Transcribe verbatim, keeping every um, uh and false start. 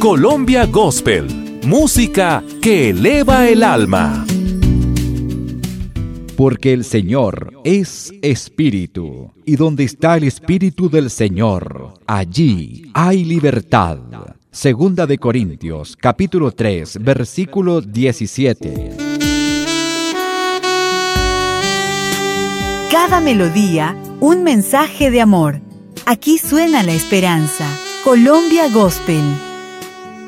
Colombia Gospel, música que eleva el alma. Porque el Señor es Espíritu, y donde está el Espíritu del Señor, allí hay libertad. Segunda de Corintios, capítulo tres, versículo diecisiete. Cada melodía, un mensaje de amor. Aquí suena la esperanza. Colombia Gospel.